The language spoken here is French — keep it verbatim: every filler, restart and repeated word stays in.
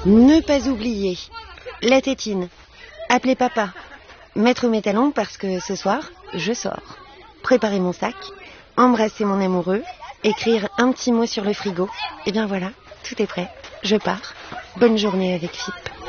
Ne pas oublier la tétine, appeler papa, mettre mes talons parce que ce soir, je sors. Préparer mon sac, embrasser mon amoureux, écrire un petit mot sur le frigo. Et bien voilà, tout est prêt. Je pars. Bonne journée avec F I P.